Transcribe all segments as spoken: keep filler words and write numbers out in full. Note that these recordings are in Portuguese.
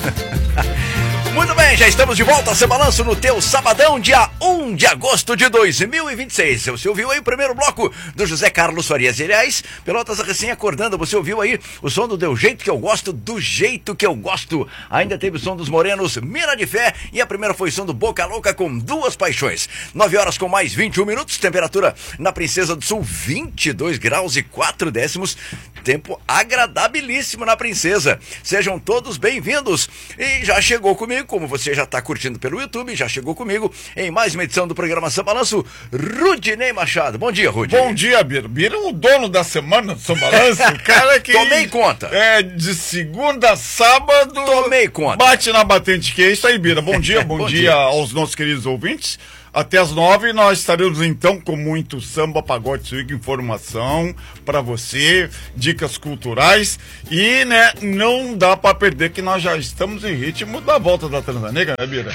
Muito bem, já estamos de volta a Sem Balanço no teu sabadão, dia um de agosto de dois mil e vinte e seis. Você ouviu aí o primeiro bloco do José Carlos Farias. Aliás, Pelotas recém acordando, você ouviu aí o som do Do Jeito Que Eu Gosto, do jeito que eu gosto. Ainda teve o som dos Morenos, Mira de Fé, e a primeira foi o som do Boca Louca com Duas Paixões. nove horas com mais vinte e um minutos, temperatura na Princesa do Sul, vinte e dois graus e quatro décimos. Tempo agradabilíssimo na Princesa. Sejam todos bem-vindos. E já chegou comigo, como você já está curtindo pelo YouTube, já chegou comigo em mais uma edição do programa São Balanço, Rudinei Machado. Bom dia, Rudi. Bom dia, Bira. Bira é o dono da semana do São Balanço, o cara que... Tomei conta. É, de segunda a sábado... Tomei conta. Bate na batente, que é isso aí, Bira. Bom dia, bom, bom dia, dia aos nossos queridos ouvintes. Até as nove nós estaremos então com muito samba, pagode, swing, informação para você, dicas culturais e, né, não dá para perder que nós já estamos em ritmo da volta da Transanegra, né, Bira?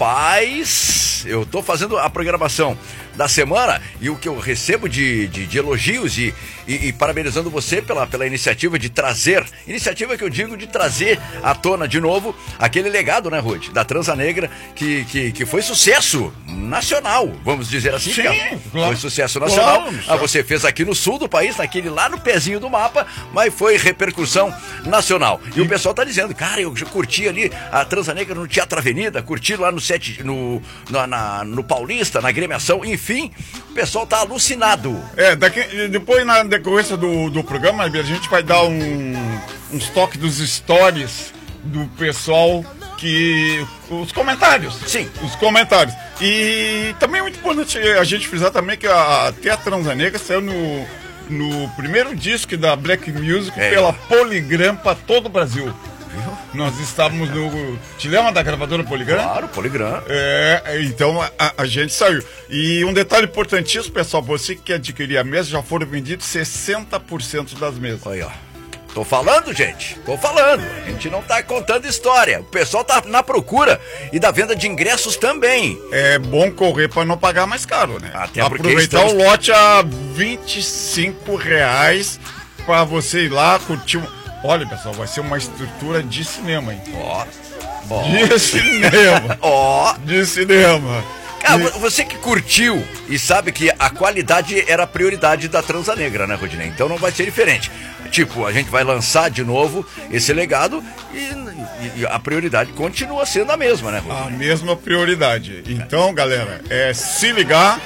Rapaz, eu tô fazendo a programação da semana e o que eu recebo de, de, de elogios e, e, e parabenizando você pela, pela iniciativa de trazer, iniciativa que eu digo de trazer à tona de novo aquele legado, né, Ruth, da Transanegra que, que, que foi sucesso nacional, vamos dizer assim. Sim, claro. Claro. Foi sucesso nacional. Claro, ah, você fez aqui no sul do país, naquele lá no pezinho do mapa, mas foi repercussão nacional. E, e o pessoal tá dizendo, cara, eu já curti ali a Transanegra no Teatro Avenida, curti lá no sete, no, no, na, no Paulista, na gremiação, enfim, o pessoal tá alucinado. É, daqui, depois na decorrência do, do programa, a gente vai dar um, uns toques dos stories do pessoal que... os comentários. Sim. Os comentários. E também é muito importante a gente frisar também que a, até a Transanegra saiu no, no primeiro disco da Black Music é. pela Polygram para todo o Brasil. Nós estávamos no... Te lembra da gravadora Polygram? Claro, Polygram. É, então a, a gente saiu. E um detalhe importantíssimo, pessoal, você que quer adquirir a mesa, já foram vendidos sessenta por cento das mesas. Aí, ó. Tô falando, gente. Tô falando. A gente não tá contando história. O pessoal tá na procura e da venda de ingressos também. É bom correr para não pagar mais caro, né? Até aproveitar estamos... o lote a vinte e cinco reais para você ir lá curtir um... Olha, pessoal, vai ser uma estrutura de cinema, hein? Ó. Oh. De cinema. Ó. Oh. De cinema. Cara, e... você que curtiu e sabe que a qualidade era a prioridade da Transanegra, né, Rodinei? Então não vai ser diferente. Tipo, a gente vai lançar de novo esse legado e, e a prioridade continua sendo a mesma, né, Rodinei? A mesma prioridade. Então, galera, é se ligar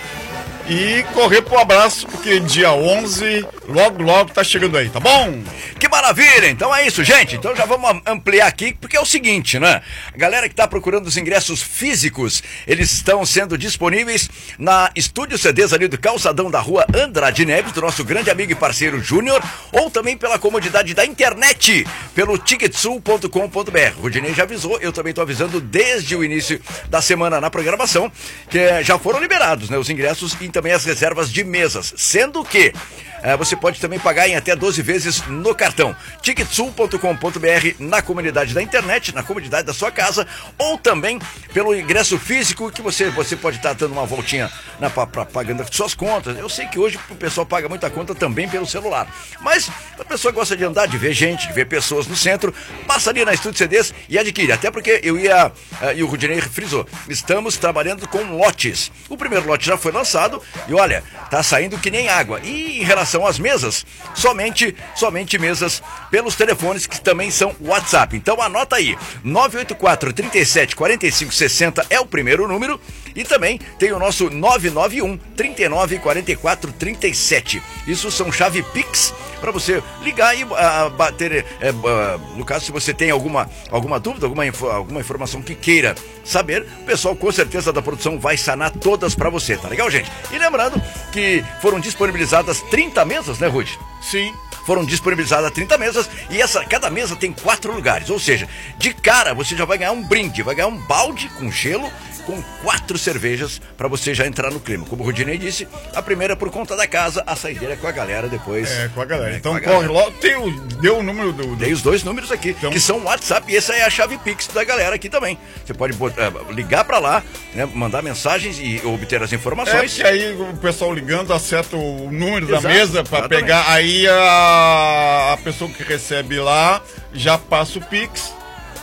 e correr pro abraço, porque dia onze, logo, logo tá chegando aí, tá bom? Que maravilha! Então é isso, gente. Então já vamos ampliar aqui, porque é o seguinte, né? A galera que tá procurando os ingressos físicos, eles estão sendo disponíveis na Estúdio C Ds ali do calçadão da rua Andrade Neves, do nosso grande amigo e parceiro Júnior, ou também pela comodidade da internet, pelo ticketsul ponto com ponto br. O Rudinei já avisou, eu também tô avisando desde o início da semana na programação, que já foram liberados, né, os ingressos e também as reservas de mesas, sendo que é, você pode também pagar em até doze vezes no cartão. ticketsul ponto com ponto br na comunidade da internet, na comunidade da sua casa, ou também pelo ingresso físico que você, você pode estar dando uma voltinha na, pra, pra, pagando as suas contas. Eu sei que hoje o pessoal paga muita conta também pelo celular, mas a pessoa gosta de andar, de ver gente, de ver pessoas no centro, passa ali na Estúdio C Ds e adquire. Até porque eu ia, uh, e o Rudinei frisou, estamos trabalhando com lotes. O primeiro lote já foi lançado e olha, tá saindo que nem água. E em relação são as mesas, somente, somente mesas pelos telefones que também são WhatsApp. Então anota aí, nove oito quatro, trinta e sete, quarenta e cinco, sessenta é o primeiro número e também tem o nosso nove nove um, trinta e nove, quarenta e quatro, trinta e sete. Isso são chave Pix para você ligar e uh, bater, uh, uh, no caso, se você tem alguma, alguma dúvida, alguma, info, alguma informação que queira saber, o pessoal com certeza da produção vai sanar todas para você, tá legal, gente? E lembrando que foram disponibilizadas trinta mesas, né, Ruth? Sim. Foram disponibilizadas trinta mesas e essa, cada mesa tem quatro lugares, ou seja, de cara você já vai ganhar um brinde, vai ganhar um balde com gelo, com quatro cervejas para você já entrar no clima. Como o Rudinei disse, a primeira é por conta da casa, a saideira é com a galera depois. É, com a galera. É, então a corre galera. logo. Tem o, deu o número do, do... Tem os dois números aqui, então... que são WhatsApp e essa é a chave Pix da galera aqui também. Você pode botar, ligar para lá, né, mandar mensagens e obter as informações. É, que aí o pessoal ligando acerta o número Exato, da mesa para pegar. Aí a, a pessoa que recebe lá já passa o Pix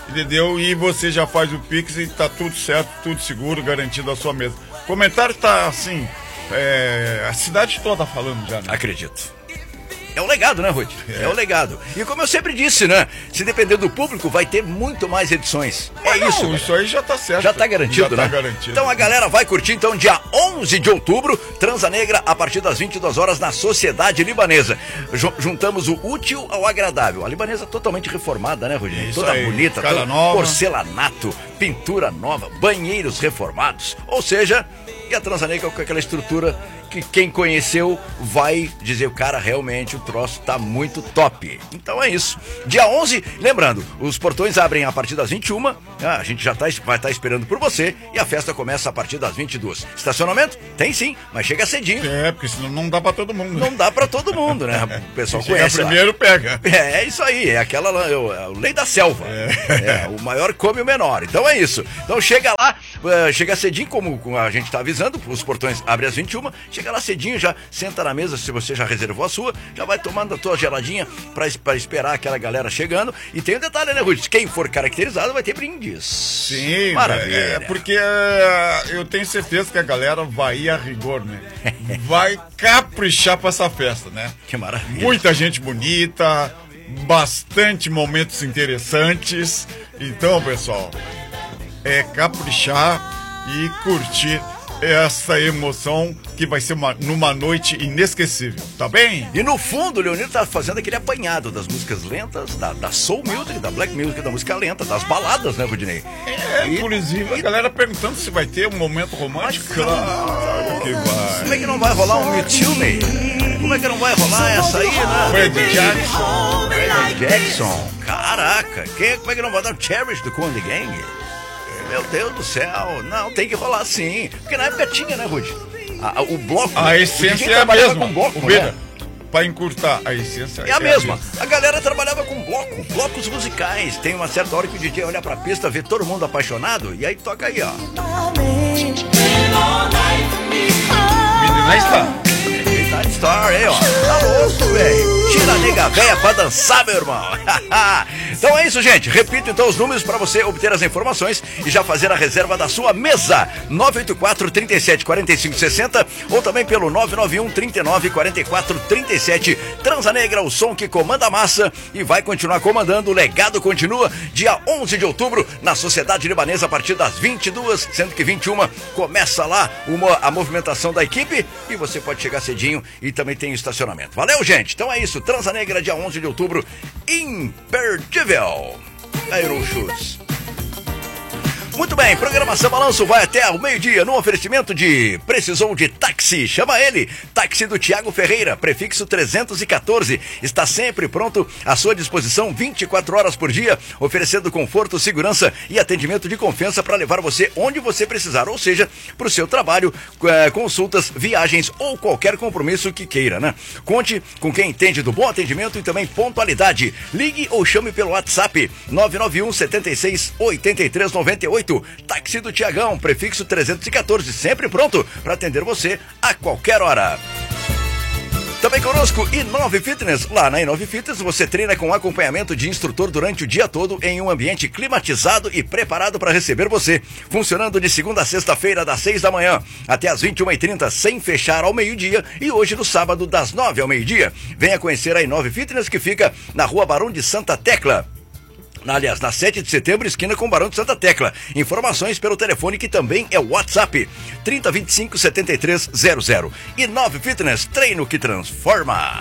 entendeu? E você já faz o Pix e tá tudo certo, tudo seguro, garantido a sua mesa. O comentário tá assim, é, a cidade toda falando já, né? Acredito. É o legado, né, Ruth? É. é o legado. E como eu sempre disse, né? Se depender do público, vai ter muito mais edições. Mas é não, isso. Isso aí já tá certo. Já tá garantido, já né? Tá garantido. Então a galera vai curtir, então, dia onze de outubro, Transa Negra, a partir das vinte e duas horas, na Sociedade Libanesa. Juntamos o útil ao agradável. A libanesa totalmente reformada, né, Rudinei? Toda aí. bonita, Cara toda nova. Porcelanato, pintura nova, banheiros reformados. Ou seja, e a Transa Negra com aquela estrutura que quem conheceu vai dizer, o cara, realmente o troço tá muito top. Então é isso. Dia onze, lembrando, os portões abrem a partir das vinte e uma, a gente já tá, vai estar esperando por você, e a festa começa a partir das vinte e duas. Estacionamento? Tem sim, mas chega cedinho. É, porque senão não dá pra todo mundo. Não dá pra todo mundo, né? O pessoal Chega conhece primeiro, lá. Pega. É, é isso aí, é aquela é o, é o lei da selva. É. É, o maior come o menor. Então é isso. Então chega lá, uh, chega cedinho, como, como a gente tá avisando, os portões abrem às vinte e uma, chega lá cedinho, já senta na mesa, se você já reservou a sua, já vai tomando a tua geladinha pra, pra esperar aquela galera chegando. E tem um detalhe, né, Ruth? Quem for caracterizado vai ter brindes. Sim, maravilha. É, porque é, eu tenho certeza que a galera vai ir a rigor, né? Vai caprichar pra essa festa, né? Que maravilha. Muita gente bonita, bastante momentos interessantes. Então, pessoal, é caprichar e curtir essa emoção que vai ser uma, numa noite inesquecível, tá bem? E no fundo, o Leonino tá fazendo aquele apanhado das músicas lentas, da, da soul music, da black music, da música lenta, das baladas, né, Rudinei? É, e, inclusive a galera perguntando se vai ter um momento romântico. Claro que vai. Como é que não vai rolar um Me Too Me? Como é que não vai rolar essa aí, né? Fred Jackson. Fred Jackson, caraca, quem, como é que não vai dar o Cherish do Conde Gang? Meu Deus do céu, não, tem que rolar sim. Porque na época tinha, né, Rudy? A, a, o bloco. A essência é a mesma. Com bloco, o Beira, né? Pra encurtar, a essência é a, é mesma. a mesma. A galera trabalhava com bloco, blocos musicais. Tem uma certa hora que o D J olha pra pista, vê todo mundo apaixonado, e aí toca aí, ó. Midnight Star. Midnight Star, aí, ó. Tá louco, velho. Tira a nega véia pra dançar, meu irmão. Então é isso, gente. Repito então os números para você obter as informações e já fazer a reserva da sua mesa. nove oito quatro, trinta e sete, quarenta e cinco, sessenta ou também pelo nove nove um, trinta e nove, quarenta e quatro, trinta e sete. Transa Negra, o som que comanda a massa e vai continuar comandando. O legado continua dia onze de outubro na Sociedade Libanesa a partir das vinte e duas, sendo que vinte e uma começa lá uma, a movimentação da equipe e você pode chegar cedinho e também tem estacionamento. Valeu, gente? Então é isso. Transa Negra, dia onze de outubro, imperdível. Aeroshoes. Muito bem, programação Balanço vai até ao meio-dia no oferecimento de Precisou de Táxi. Chama ele, Táxi do Tiago Ferreira, prefixo trezentos e quatorze. Está sempre pronto à sua disposição vinte e quatro horas por dia, oferecendo conforto, segurança e atendimento de confiança para levar você onde você precisar, ou seja, para o seu trabalho, consultas, viagens ou qualquer compromisso que queira, né? Conte com quem entende do bom atendimento e também pontualidade. Ligue ou chame pelo WhatsApp nove nove um, sete seis, oito três nove oito. Táxi do Tiagão, prefixo trezentos e quatorze, sempre pronto para atender você a qualquer hora. Também conosco, Inove Fitness. Lá na Inove Fitness você treina com acompanhamento de instrutor durante o dia todo em um ambiente climatizado e preparado para receber você. Funcionando de segunda a sexta-feira, das seis da manhã até as vinte e uma e trinta, sem fechar ao meio-dia. E hoje no sábado, das nove ao meio-dia. Venha conhecer a Inove Fitness, que fica na Rua Barão de Santa Tecla. Aliás, na sete de setembro, esquina com Barão de Santa Tecla. Informações pelo telefone que também é o WhatsApp trinta, vinte e cinco, setenta e três zero zero. Inove Fitness, treino que transforma.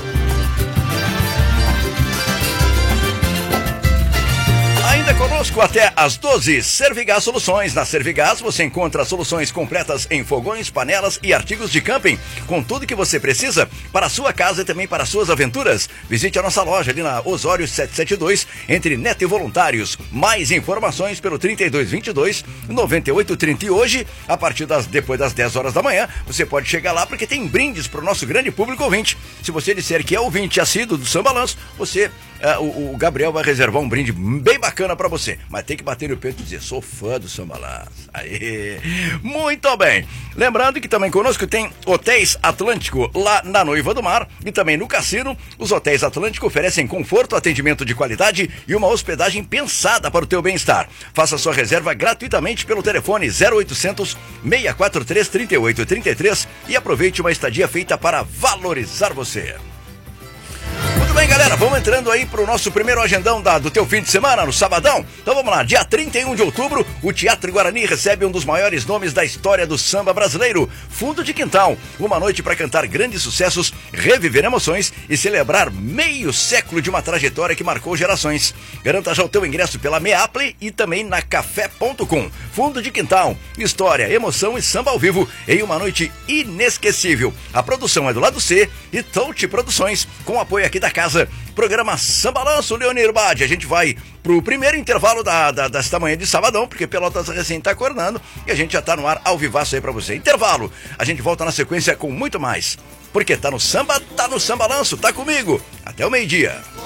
Ainda conosco até às doze, Servigás Soluções. Na Servigás você encontra soluções completas em fogões, panelas e artigos de camping, com tudo que você precisa para a sua casa e também para as suas aventuras. Visite a nossa loja ali na Osório setecentos e setenta e dois, entre Neto e Voluntários. Mais informações pelo trinta e dois, vinte e dois, noventa e oito, trinta. E hoje, a partir das, depois das dez horas da manhã, você pode chegar lá porque tem brindes para o nosso grande público ouvinte. Se você disser que é ouvinte assíduo do Samba Balanço, você uh, o, o Gabriel vai reservar um brinde bem bacana pra você. Mas tem que bater no peito e dizer, sou fã do Samba Lanço. Aê! Muito bem. Lembrando que também conosco tem Hotéis Atlântico, lá na Noiva do Mar, e também no Cassino. Os Hotéis Atlântico oferecem conforto, atendimento de qualidade e uma hospedagem pensada para o teu bem-estar. Faça sua reserva gratuitamente pelo telefone zero oitocentos, seis quatro três, três oito três três e aproveite uma estadia feita para valorizar você. Muito bem, galera, vamos entrando aí pro nosso primeiro agendão da, do teu fim de semana, no sabadão. Então vamos lá, dia trinta e um de outubro, o Teatro Guarani recebe um dos maiores nomes da história do samba brasileiro, Fundo de Quintal. Uma noite para cantar grandes sucessos, reviver emoções e celebrar meio século de uma trajetória que marcou gerações. Garanta já o teu ingresso pela Meaple e também na café ponto com. Fundo de Quintal, história, emoção e samba ao vivo em uma noite inesquecível. A produção é do Lado C e Touch Produções, com apoio aqui da casa. Programa Samba Lanço, Leonir Bade. A gente vai pro primeiro intervalo da, da, desta manhã de sabadão, porque Pelotas recém tá acordando e a gente já tá no ar ao vivaço aí pra você. Intervalo, a gente volta na sequência com muito mais. Porque tá no samba, tá no Samba Lanço, tá comigo. Até o meio-dia.